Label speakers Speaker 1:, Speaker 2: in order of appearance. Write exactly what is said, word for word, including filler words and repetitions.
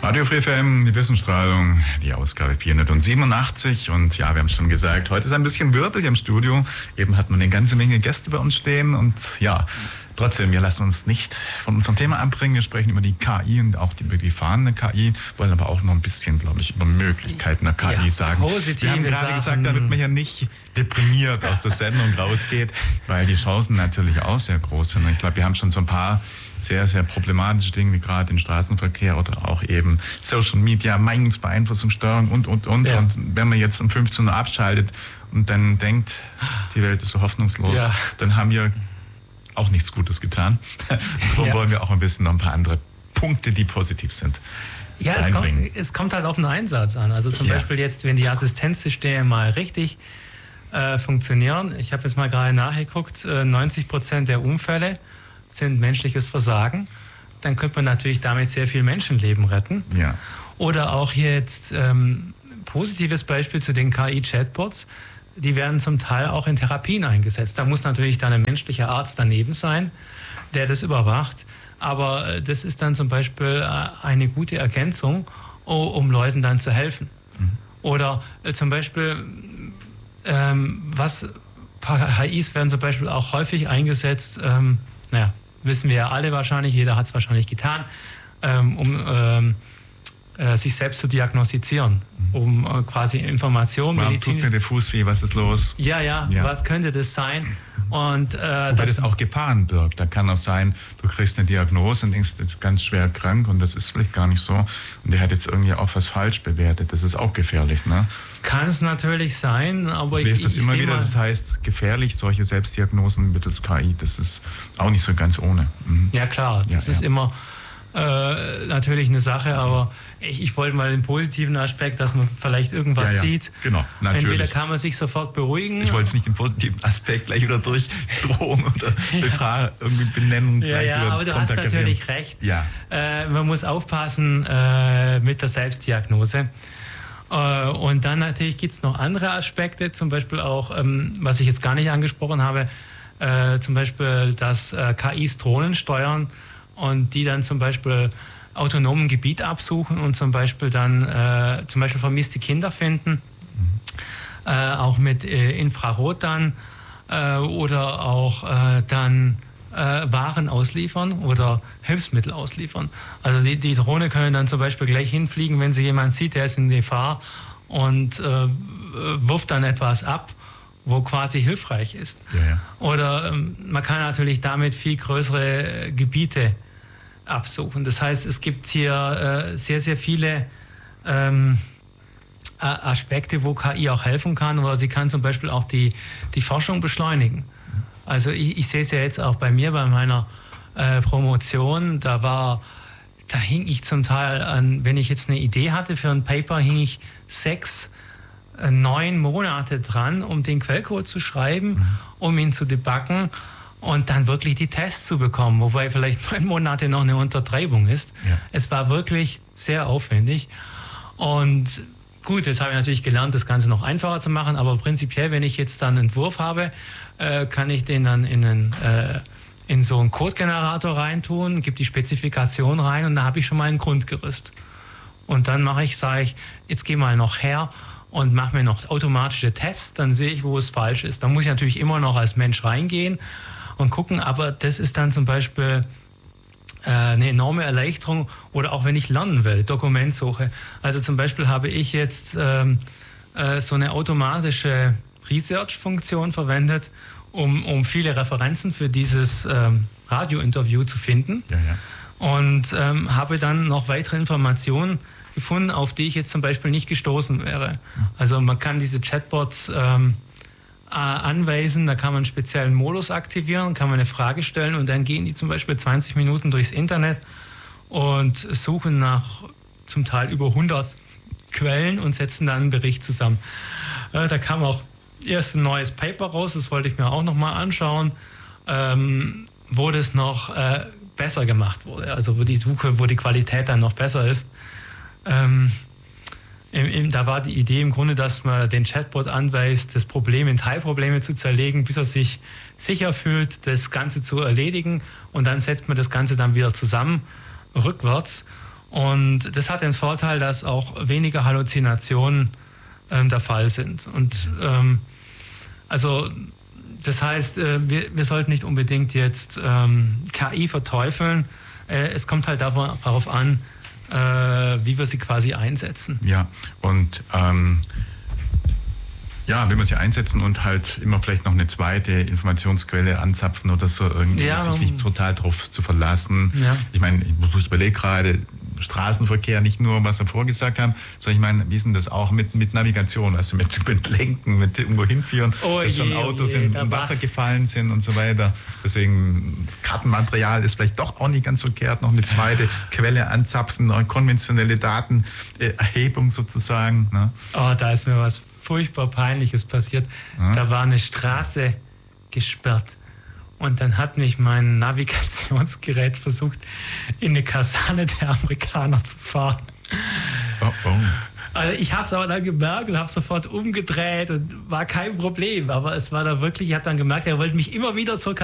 Speaker 1: Radio Free F M, die Wissensstrahlung, die Ausgabe vierhundertsiebenundachtzig. Und ja, wir haben schon gesagt, heute ist ein bisschen Wirbel hier im Studio. Eben hat man eine ganze Menge Gäste bei uns stehen. Und ja, trotzdem, wir lassen uns nicht von unserem Thema abbringen. Wir sprechen über die K I und auch über die fahrende K I, wollen aber auch noch ein bisschen, glaube ich, über Möglichkeiten der K I ja, sagen. Wir haben gerade gesagt, damit man ja nicht deprimiert aus der Sendung rausgeht, weil die Chancen natürlich auch sehr groß sind. Und ich glaube, wir haben schon so ein paar sehr, sehr problematische Dinge, wie gerade den Straßenverkehr oder auch eben Social Media, Meinungsbeeinflussung, Steuerung und, und, und. Ja. Und wenn man jetzt um fünfzehn Uhr abschaltet und dann denkt, die Welt ist so hoffnungslos, ja. dann haben wir auch nichts Gutes getan. Darum ja. wollen wir auch ein bisschen noch ein paar andere Punkte, die positiv sind.
Speaker 2: Ja, es kommt, es kommt halt auf den Einsatz an. Also zum ja. Beispiel jetzt, wenn die Assistenzsysteme mal richtig äh, funktionieren. Ich habe jetzt mal gerade nachgeguckt, äh, neunzig Prozent der Unfälle sind menschliches Versagen. Dann könnte man natürlich damit sehr viel Menschenleben retten.
Speaker 1: Ja.
Speaker 2: Oder auch jetzt ähm, positives Beispiel zu den K I-Chatbots. Die werden zum Teil auch in Therapien eingesetzt. Da muss natürlich dann ein menschlicher Arzt daneben sein, der das überwacht. Aber äh, das ist dann zum Beispiel äh, eine gute Ergänzung, um Leuten dann zu helfen. Mhm. Oder äh, zum Beispiel, ähm, was K Is werden zum Beispiel auch häufig eingesetzt, ähm, naja, wissen wir ja alle wahrscheinlich, jeder hat es wahrscheinlich getan, ähm, um ähm, äh, sich selbst zu diagnostizieren, um äh, quasi Informationen,
Speaker 1: Warum tut mir der Fuß weh, was ist los?
Speaker 2: Ja, ja, ja, was könnte das sein? Und, äh,
Speaker 1: Wobei das, das auch Gefahren birgt. Da kann auch sein, du kriegst eine Diagnose und denkst, du bist ganz schwer krank und das ist vielleicht gar nicht so. Und der hat jetzt irgendwie auch was falsch bewertet. Das ist auch gefährlich, ne?
Speaker 2: Kann es natürlich sein, aber
Speaker 1: ich
Speaker 2: lese
Speaker 1: das ich immer wieder, das heißt gefährlich, solche Selbstdiagnosen mittels K I, das ist auch nicht so ganz ohne. Mhm.
Speaker 2: Ja klar, das ja, ist ja. immer äh, natürlich eine Sache, aber ich, ich wollte mal den positiven Aspekt, dass man vielleicht irgendwas ja, ja. sieht.
Speaker 1: Genau, natürlich.
Speaker 2: Entweder kann man sich sofort beruhigen.
Speaker 1: Ich wollte es nicht den positiven Aspekt gleich wieder durch Drohung oder ja. irgendwie benennen.
Speaker 2: Ja,
Speaker 1: gleich
Speaker 2: ja,
Speaker 1: wieder
Speaker 2: aber du hast natürlich recht.
Speaker 1: Ja.
Speaker 2: Äh, man muss aufpassen äh, mit der Selbstdiagnose. Und dann natürlich gibt es noch andere Aspekte, zum Beispiel auch, ähm, was ich jetzt gar nicht angesprochen habe, äh, zum Beispiel, dass äh, K Is Drohnen steuern und die dann zum Beispiel autonomen Gebiet absuchen und zum Beispiel dann äh, zum Beispiel vermisste Kinder finden, mhm. äh, auch mit äh, Infrarot dann äh, oder auch äh, dann Äh, Waren ausliefern oder Hilfsmittel ausliefern. Also die, die Drohne können dann zum Beispiel gleich hinfliegen, wenn sie jemand sieht, der ist in Gefahr und äh, wirft dann etwas ab, wo quasi hilfreich ist.
Speaker 1: Ja, ja.
Speaker 2: Oder ähm, man kann natürlich damit viel größere Gebiete absuchen. Das heißt, es gibt hier äh, sehr, sehr viele ähm, Aspekte, wo K I auch helfen kann, oder sie kann zum Beispiel auch die, die Forschung beschleunigen. Also ich, ich sehe es ja jetzt auch bei mir, bei meiner äh, Promotion, da war, da hing ich zum Teil an, wenn ich jetzt eine Idee hatte für ein Paper, hing ich sechs, äh, neun Monate dran, um den Quellcode zu schreiben, mhm. um ihn zu debuggen und dann wirklich die Tests zu bekommen, wobei vielleicht neun Monate noch eine Untertreibung ist.
Speaker 1: Ja.
Speaker 2: Es war wirklich sehr aufwendig und gut, jetzt habe ich natürlich gelernt, das Ganze noch einfacher zu machen, aber prinzipiell, wenn ich jetzt dann einen Entwurf habe, äh, kann ich den dann in, einen, äh, in so einen Codegenerator reintun, gebe die Spezifikation rein und da habe ich schon mal ein Grundgerüst. Und dann mache ich, sage ich, jetzt geh mal noch her und mache mir noch automatische Tests, dann sehe ich, wo es falsch ist. Da muss ich natürlich immer noch als Mensch reingehen und gucken, aber das ist dann zum Beispiel eine enorme Erleichterung oder auch wenn ich lernen will, Dokumentsuche. Also zum Beispiel habe ich jetzt ähm, äh, so eine automatische Research-Funktion verwendet, um, um viele Referenzen für dieses ähm, Radio-Interview zu finden.
Speaker 1: Ja, ja.
Speaker 2: Und ähm, habe dann noch weitere Informationen gefunden, auf die ich jetzt zum Beispiel nicht gestoßen wäre. Also man kann diese Chatbots ähm, anweisen, da kann man einen speziellen Modus aktivieren, kann man eine Frage stellen und dann gehen die zum Beispiel zwanzig Minuten durchs Internet und suchen nach zum Teil über hundert Quellen und setzen dann einen Bericht zusammen. Äh, da kam auch erst ein neues Paper raus, das wollte ich mir auch nochmal anschauen, ähm, wo das noch äh, besser gemacht wurde, also wo die Suche, wo die Qualität dann noch besser ist. Ähm, Im, im, da war die Idee im Grunde, dass man den Chatbot anweist, das Problem in Teilprobleme zu zerlegen, bis er sich sicher fühlt, das Ganze zu erledigen und dann setzt man das Ganze dann wieder zusammen, rückwärts Und das hat den Vorteil, dass auch weniger Halluzinationen ähm, der Fall sind. Und ähm, also das heißt, äh, wir, wir sollten nicht unbedingt jetzt ähm, K I verteufeln. Äh, es kommt halt darauf an, äh, wie wir sie quasi einsetzen.
Speaker 1: Ja, und ähm, ja, wenn wir sie einsetzen und halt immer vielleicht noch eine zweite Informationsquelle anzapfen oder so, irgendwie
Speaker 2: Ja,
Speaker 1: sich nicht total drauf zu verlassen.
Speaker 2: Ja.
Speaker 1: Ich meine, ich überlege gerade, Straßenverkehr, nicht nur, was wir vorher gesagt haben, sondern ich meine, wie ist denn das auch mit, mit Navigation, also mit, mit Lenken, mit irgendwo hinführen,
Speaker 2: Oh
Speaker 1: dass schon
Speaker 2: je, oh
Speaker 1: Autos
Speaker 2: je,
Speaker 1: in,
Speaker 2: da
Speaker 1: in
Speaker 2: war-
Speaker 1: Wasser gefallen sind und so weiter. Deswegen, Kartenmaterial ist vielleicht doch auch nicht ganz so verkehrt, noch eine zweite Quelle anzapfen, eine konventionelle Datenerhebung sozusagen. Ne?
Speaker 2: Oh, da ist mir was furchtbar Peinliches passiert.
Speaker 1: Ja.
Speaker 2: Da war eine Straße gesperrt. Und dann hat mich mein Navigationsgerät versucht, in eine Kaserne der Amerikaner zu fahren.
Speaker 1: Oh, oh.
Speaker 2: Also ich habe es aber dann gemerkt und habe sofort umgedreht und war kein Problem. Aber es war da wirklich, ich habe dann gemerkt, er wollte mich immer wieder zur